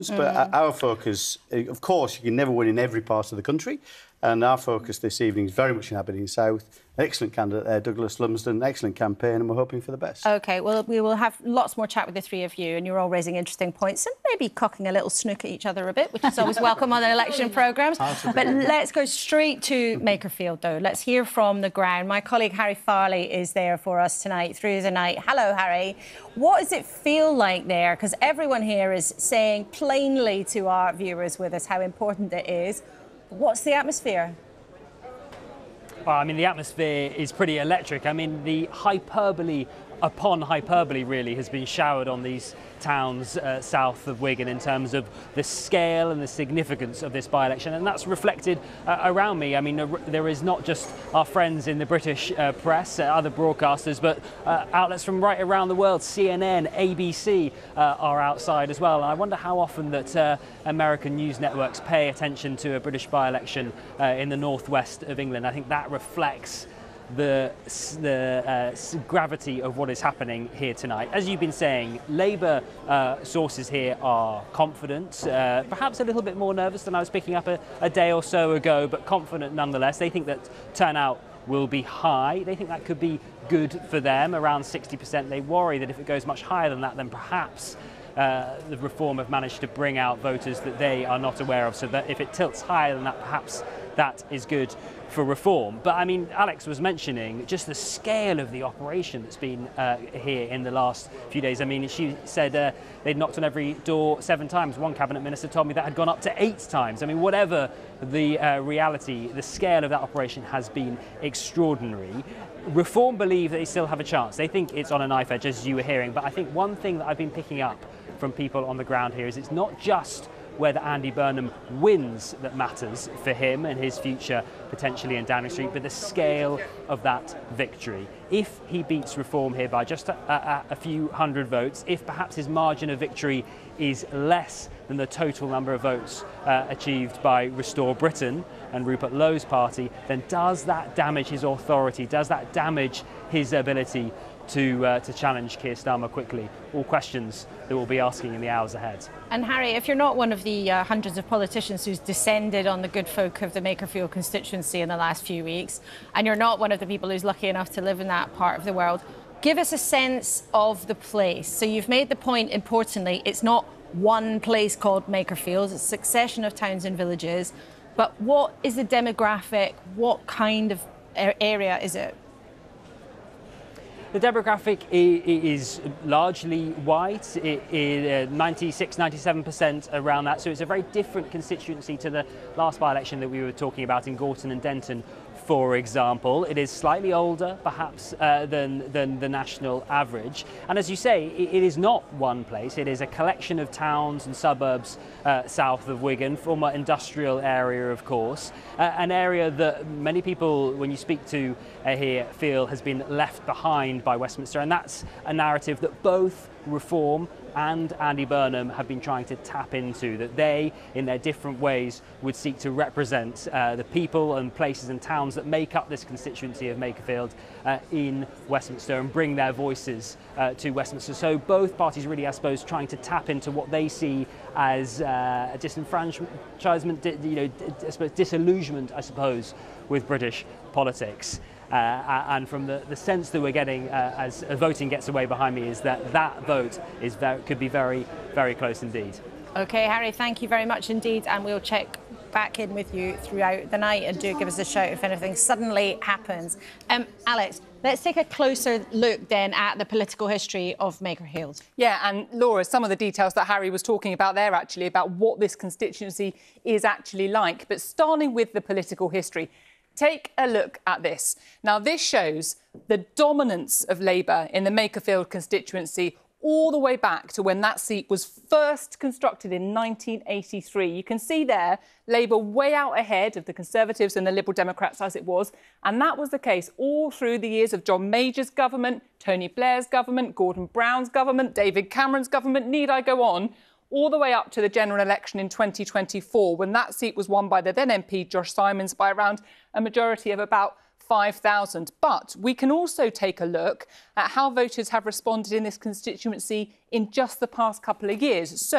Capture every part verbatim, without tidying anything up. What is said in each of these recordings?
But mm. our focus, of course, you can never win in every part of the country, and our focus this evening is very much in Aberdeen South. Excellent candidate there, Douglas Lumsden, excellent campaign, and we're hoping for the best. OK, well, we will have lots more chat with the three of you, and you're all raising interesting points and maybe cocking a little snook at each other a bit, which is always welcome on the election programmes. But let's go straight to Makerfield, though. Let's hear from the ground. My colleague Harry Farley is there for us tonight, through the night. Hello, Harry. What does it feel like there? Because everyone here is saying plainly to our viewers with us how important it is. What's the atmosphere? Well, I mean, the atmosphere is pretty electric. I mean, the hyperbole upon hyperbole really has been showered on these towns uh, south of Wigan in terms of the scale and the significance of this by-election, and that's reflected uh, around me. I mean, uh, there is not just our friends in the British uh, press, uh, other broadcasters, but uh, outlets from right around the world. C N N, A B C uh, are outside as well, and I wonder how often that uh, American news networks pay attention to a British by-election uh, in the northwest of England. I think that reflects the, the uh, gravity of what is happening here tonight. As you've been saying, Labour uh, sources here are confident, uh, perhaps a little bit more nervous than I was picking up a, a day or so ago, but confident nonetheless. They think that turnout will be high. They think that could be good for them, around sixty percent. They worry that if it goes much higher than that, then perhaps Uh, the Reform have managed to bring out voters that they are not aware of, so that if it tilts higher than that, perhaps that is good for Reform. But I mean, Alex was mentioning just the scale of the operation that's been uh, here in the last few days. I mean, she said uh, they'd knocked on every door seven times. One cabinet minister told me that had gone up to eight times. I mean, whatever the uh, reality, the scale of that operation has been extraordinary. Reform believe that they still have a chance. They think it's on a knife edge, as you were hearing. But I think one thing that I've been picking up from people on the ground here is it's not just whether Andy Burnham wins that matters for him and his future potentially in Downing Street, but the scale of that victory. If he beats Reform here by just a, a, a few hundred votes, if perhaps his margin of victory is less than the total number of votes uh, achieved by Restore Britain and Rupert Lowe's party, then does that damage his authority? Does that damage his ability to uh, to challenge Keir Starmer quickly? All questions that we'll be asking in the hours ahead. And Harry, if you're not one of the uh, hundreds of politicians who's descended on the good folk of the Makerfield constituency in the last few weeks, and you're not one of the people who's lucky enough to live in that part of the world, give us a sense of the place. So you've made the point, importantly, it's not one place called Makerfield, it's a succession of towns and villages. But what is the demographic? What kind of area is it? The demographic is largely white, it is ninety-six, ninety-seven percent around that, so it's a very different constituency to the last by-election that we were talking about in Gorton and Denton, for example. It is slightly older, perhaps, uh, than, than the national average. And as you say, it, it is not one place. It is a collection of towns and suburbs uh, south of Wigan, former industrial area, of course, uh, an area that many people, when you speak to uh, here, feel has been left behind by Westminster. And that's a narrative that both Reform and Andy Burnham have been trying to tap into, that they, in their different ways, would seek to represent uh, the people and places and towns that make up this constituency of Makerfield uh, in Westminster and bring their voices uh, to Westminster. So both parties really, I suppose, trying to tap into what they see as uh, a disenfranchisement, you know, I suppose disillusionment, I suppose, with British politics. Uh, and from the, the sense that we're getting uh, as voting gets away behind me is that that vote is very, could be very, very close indeed. OK, Harry, thank you very much indeed, and we'll check back in with you throughout the night, and do give us a shout if anything suddenly happens. Um, Alex, let's take a closer look then at the political history of Makerfield. Yeah, and Laura, some of the details that Harry was talking about there, actually, about what this constituency is actually like. But starting with the political history, take a look at this. Now, this shows the dominance of Labour in the Makerfield constituency all the way back to when that seat was first constructed in nineteen eighty-three. You can see there Labour way out ahead of the Conservatives and the Liberal Democrats as it was. And that was the case all through the years of John Major's government, Tony Blair's government, Gordon Brown's government, David Cameron's government, need I go on? All the way up to the general election in twenty twenty-four, when that seat was won by the then M P Josh Simons by around a majority of about five thousand. But we can also take a look at how voters have responded in this constituency in just the past couple of years. So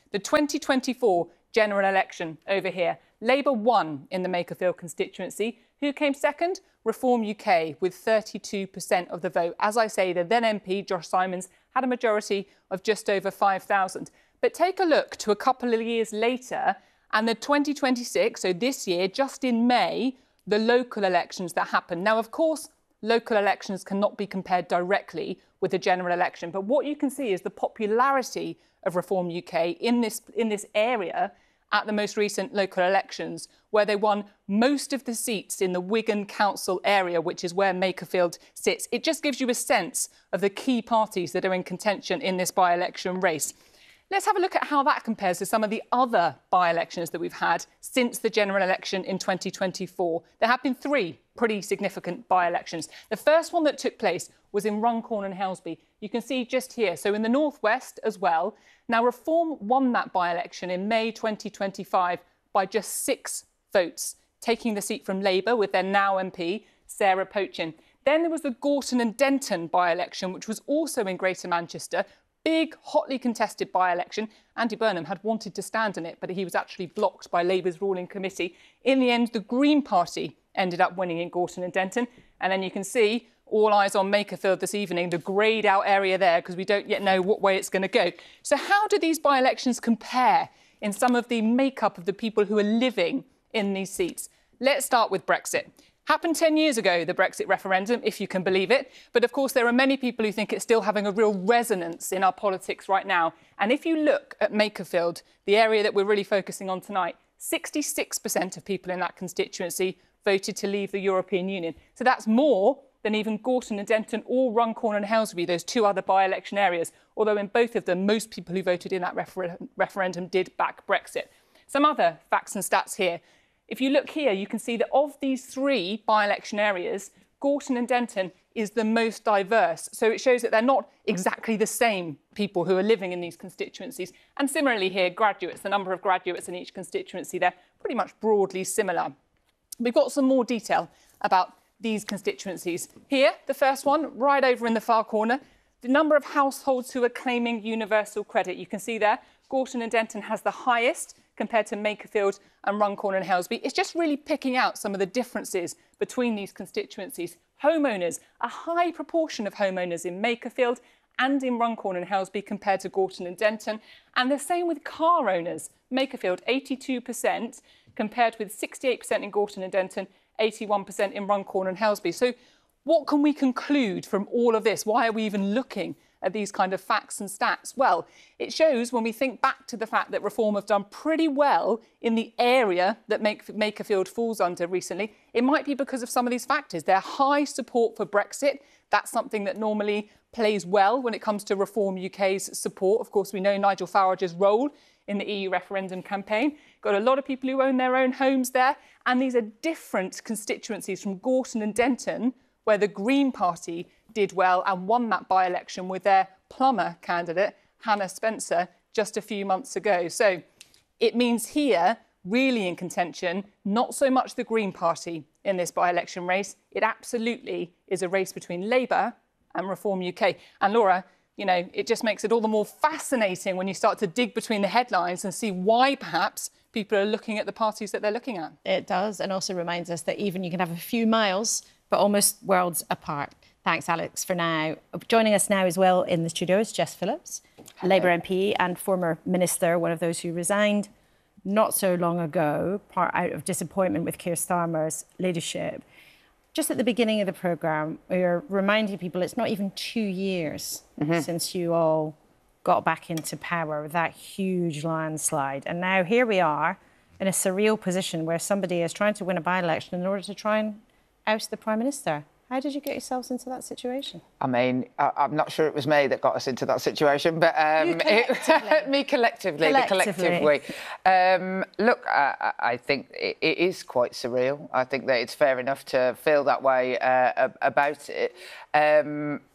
The twenty twenty-four general election over here. Labour won in the Makerfield constituency. Who came second? Reform U K with thirty-two percent of the vote. As I say, the then M P, Josh Simons, had a majority of just over five thousand. But take a look to a couple of years later and the twenty twenty-six, so this year, just in May, the local elections that happened. Now, of course, local elections cannot be compared directly with the general election. But what you can see is the popularity of Reform U K in this, in this area at the most recent local elections, where they won most of the seats in the Wigan Council area, which is where Makerfield sits. It just gives you a sense of the key parties that are in contention in this by-election race. Let's have a look at how that compares to some of the other by-elections that we've had since the general election in twenty twenty-four. There have been three pretty significant by-elections. The first one that took place was in Runcorn and Helsby. You can see just here, so in the northwest as well. Now, Reform won that by-election in May twenty twenty-five by just six votes, taking the seat from Labour with their now M P, Sarah Pochin. Then there was the Gorton and Denton by-election, which was also in Greater Manchester. Big, hotly contested by-election. Andy Burnham had wanted to stand in it, but he was actually blocked by Labour's ruling committee. In the end, the Green Party ended up winning in Gorton and Denton. And then you can see all eyes on Makerfield this evening, the greyed out area there, because we don't yet know what way it's going to go. So how do these by-elections compare in some of the makeup of the people who are living in these seats? Let's start with Brexit. Happened ten years ago, the Brexit referendum, if you can believe it. But of course, there are many people who think it's still having a real resonance in our politics right now. And if you look at Makerfield, the area that we're really focusing on tonight, sixty-six percent of people in that constituency voted to leave the European Union. So that's more than even Gorton and Denton or Runcorn and Helsby, those two other by-election areas. Although in both of them, most people who voted in that refer referendum did back Brexit. Some other facts and stats here. If you look here, you can see that of these three by-election areas, Gorton and Denton is the most diverse. So it shows that they're not exactly the same people who are living in these constituencies. And similarly here, graduates, the number of graduates in each constituency, they're pretty much broadly similar. We've got some more detail about these constituencies. Here, the first one, right over in the far corner, the number of households who are claiming universal credit. You can see there, Gorton and Denton has the highest compared to Makerfield and Runcorn and Helsby. It's just really picking out some of the differences between these constituencies. Homeowners, a high proportion of homeowners in Makerfield and in Runcorn and Helsby compared to Gorton and Denton. And the same with car owners. Makerfield, eighty-two percent compared with sixty-eight percent in Gorton and Denton, eighty-one percent in Runcorn and Helsby. So what can we conclude from all of this? Why are we even looking at these kind of facts and stats? Well, it shows when we think back to the fact that Reform have done pretty well in the area that Makerfield falls under recently. It might be because of some of these factors. Their high support for Brexit, that's something that normally plays well when it comes to Reform U K's support. Of course, we know Nigel Farage's role in the E U referendum campaign. Got a lot of people who own their own homes there. And these are different constituencies from Gorton and Denton, where the Green Party did well and won that by-election with their plumber candidate, Hannah Spencer, just a few months ago. So it means here, really in contention, not so much the Green Party in this by-election race. It absolutely is a race between Labour and Reform U K. And Laura, you know, it just makes it all the more fascinating when you start to dig between the headlines and see why perhaps people are looking at the parties that they're looking at. It does, and also reminds us that even you can have a few miles, but almost worlds apart. Thanks, Alex, for now. Joining us now as well in the studio is Jess Phillips, Hello. Labour M P and former minister, one of those who resigned not so long ago, part out of disappointment with Keir Starmer's leadership. Just at the beginning of the programme, we were reminding people it's not even two years mm-hmm. since you all got back into power with that huge landslide. And now here we are in a surreal position where somebody is trying to win a by-election in order to try and oust the Prime Minister. How did you get yourselves into that situation? I mean, I, I'm not sure it was me that got us into that situation, but um, collectively. It, me collectively, collectively. the collective we. Um, look, I, I think it, it is quite surreal. I think that it's fair enough to feel that way uh, about it. Um,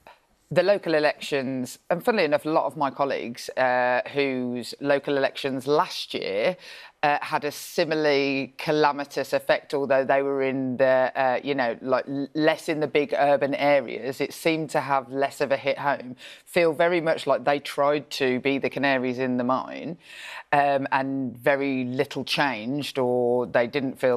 the local elections, and funnily enough, a lot of my colleagues uh, whose local elections last year uh, had a similarly calamitous effect, although they were in the, uh, you know, like less in the big urban areas, it seemed to have less of a hit home, feel very much like they tried to be the canaries in the mine um, and very little changed, or they didn't feel